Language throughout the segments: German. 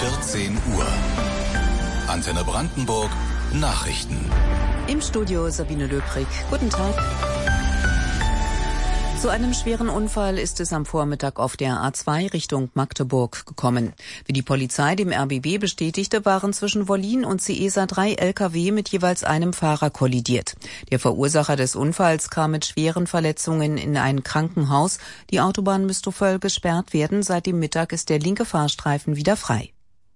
14 Uhr. Antenne Brandenburg Nachrichten. Im Studio Sabine Löbrig. Guten Tag. Zu einem schweren Unfall ist es am Vormittag auf der A2 Richtung Magdeburg gekommen. Wie die Polizei dem RBB bestätigte, waren zwischen Wollin und Ciesa 3 Lkw mit jeweils einem Fahrer kollidiert. Der Verursacher des Unfalls kam mit schweren Verletzungen in ein Krankenhaus. Die Autobahn müsste voll gesperrt werden. Seit dem Mittag ist der linke Fahrstreifen wieder frei.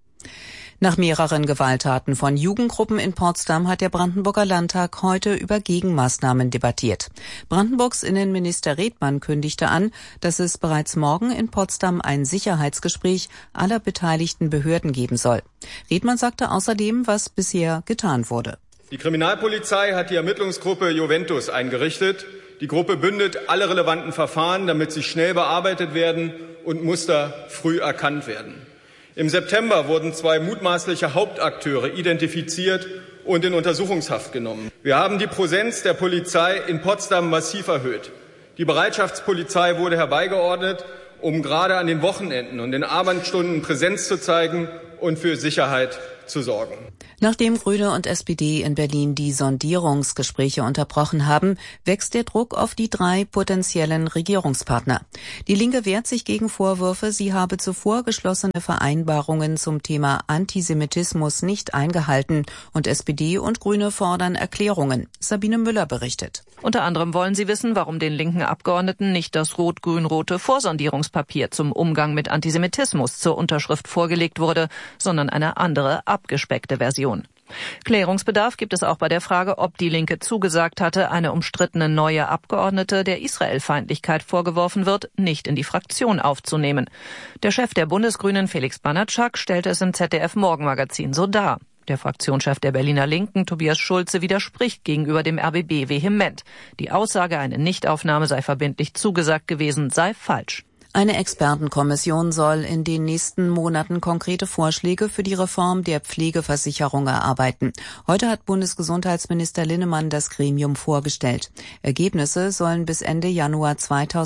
Nach mehreren Gewalttaten von Jugendgruppen in Potsdam hat der Brandenburger Landtag heute über Gegenmaßnahmen debattiert. Brandenburgs Innenminister Redmann kündigte an, dass es bereits morgen in Potsdam ein Sicherheitsgespräch aller beteiligten Behörden geben soll. Redmann sagte außerdem, was bisher getan wurde. Die Kriminalpolizei hat die Ermittlungsgruppe Juventus eingerichtet. Die Gruppe bündelt alle relevanten Verfahren, damit sie schnell bearbeitet werden und Muster früh erkannt werden. Im September wurden 2 mutmaßliche Hauptakteure identifiziert und in Untersuchungshaft genommen. Wir haben die Präsenz der Polizei in Potsdam massiv erhöht. Die Bereitschaftspolizei wurde herbeigeordnet, um gerade an den Wochenenden und den Abendstunden Präsenz zu zeigen und für Sicherheit zu sorgen. Nachdem Grüne und SPD in Berlin die Sondierungsgespräche unterbrochen haben, wächst der Druck auf die 3 potenziellen Regierungspartner. Die Linke wehrt sich gegen Vorwürfe, sie habe zuvor geschlossene Vereinbarungen zum Thema Antisemitismus nicht eingehalten, und SPD und Grüne fordern Erklärungen. Sabine Müller berichtet. Unter anderem wollen sie wissen, warum den linken Abgeordneten nicht das rot-grün-rote Vorsondierungspapier zum Umgang mit Antisemitismus zur Unterschrift vorgelegt wurde, sondern eine andere, abgespeckte Version. Klärungsbedarf gibt es auch bei der Frage, ob die Linke zugesagt hatte, eine umstrittene neue Abgeordnete, der Israelfeindlichkeit vorgeworfen wird, nicht in die Fraktion aufzunehmen. Der Chef der Bundesgrünen, Felix Banatschak, stellte es im ZDF-Morgenmagazin so dar. Der Fraktionschef der Berliner Linken, Tobias Schulze, widerspricht gegenüber dem RBB vehement. Die Aussage, eine Nichtaufnahme sei verbindlich zugesagt gewesen, sei falsch. Eine Expertenkommission soll in den nächsten Monaten konkrete Vorschläge für die Reform der Pflegeversicherung erarbeiten. Heute hat Bundesgesundheitsminister Linnemann das Gremium vorgestellt. Ergebnisse sollen bis Ende Januar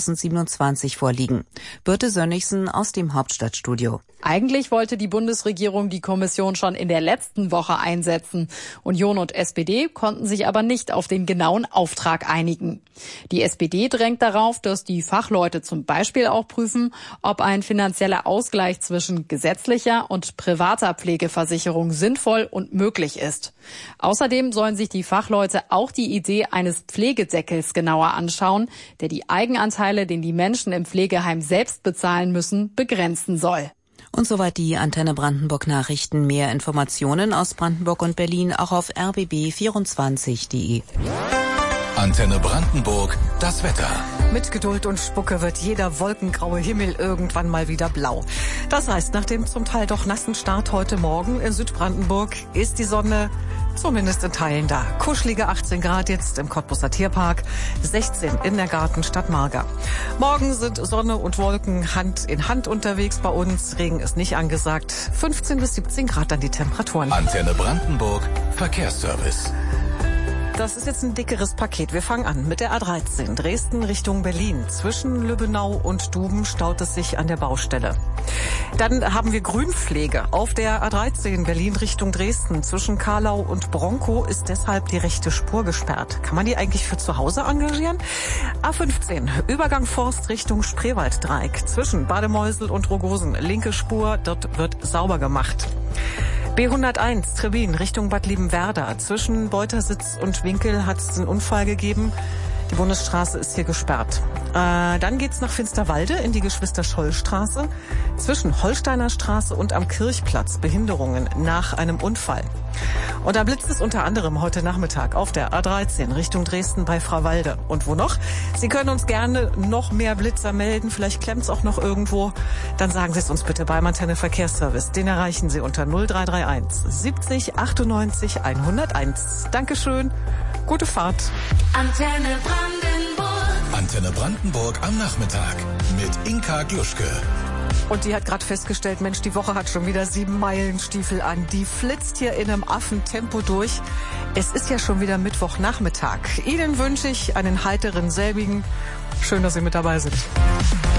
2027 vorliegen. Birte Sönnigsen aus dem Hauptstadtstudio. Eigentlich wollte die Bundesregierung die Kommission schon in der letzten Woche einsetzen. Union und SPD konnten sich aber nicht auf den genauen Auftrag einigen. Die SPD drängt darauf, dass die Fachleute zum Beispiel auch prüfen, ob ein finanzieller Ausgleich zwischen gesetzlicher und privater Pflegeversicherung sinnvoll und möglich ist. Außerdem sollen sich die Fachleute auch die Idee eines Pflegedeckels genauer anschauen, der die Eigenanteile, den die Menschen im Pflegeheim selbst bezahlen müssen, begrenzen soll. Und soweit die Antenne Brandenburg Nachrichten. Mehr Informationen aus Brandenburg und Berlin auch auf rbb24.de. Antenne Brandenburg, das Wetter. Mit Geduld und Spucke wird jeder wolkengraue Himmel irgendwann mal wieder blau. Das heißt, nach dem zum Teil doch nassen Start heute Morgen in Südbrandenburg ist die Sonne zumindest in Teilen da. Kuschelige 18 Grad jetzt im Cottbuser Tierpark, 16 in der Gartenstadt Marga. Morgen sind Sonne und Wolken Hand in Hand unterwegs bei uns. Regen ist nicht angesagt. 15 bis 17 Grad dann die Temperaturen. Antenne Brandenburg, Verkehrsservice. Das ist jetzt ein dickeres Paket. Wir fangen an mit der A13 Dresden Richtung Berlin. Zwischen Lübbenau und Duben staut es sich an der Baustelle. Dann haben wir Grünpflege auf der A13 Berlin Richtung Dresden. Zwischen Karlau und Bronkow ist deshalb die rechte Spur gesperrt. Kann man die eigentlich für zu Hause engagieren? A15 Übergang Forst Richtung Spreewalddreieck. Zwischen Bademeusel und Rogosen. Linke Spur, dort wird sauber gemacht. B101 Trebin Richtung Bad Liebenwerda. Zwischen Beutersitz und Winkel hat es einen Unfall gegeben. Die Bundesstraße ist hier gesperrt. Dann geht's nach Finsterwalde in die Geschwister-Scholl-Straße. Zwischen Holsteiner Straße und am Kirchplatz Behinderungen nach einem Unfall. Und da blitzt es unter anderem heute Nachmittag auf der A13 Richtung Dresden bei Frauwalde. Und wo noch? Sie können uns gerne noch mehr Blitzer melden. Vielleicht klemmt's auch noch irgendwo. Dann sagen Sie es uns bitte beim Antenne Verkehrsservice. Den erreichen Sie unter 0331 70 98 101. Dankeschön. Gute Fahrt. Antenne Brandenburg am Nachmittag mit Inka Gluschke. Und die hat gerade festgestellt, Mensch, die Woche hat schon wieder 7-Meilen-Stiefel an. Die flitzt hier in einem Affentempo durch. Es ist ja schon wieder Mittwochnachmittag. Ihnen wünsche ich einen heiteren selbigen. Schön, dass Sie mit dabei sind.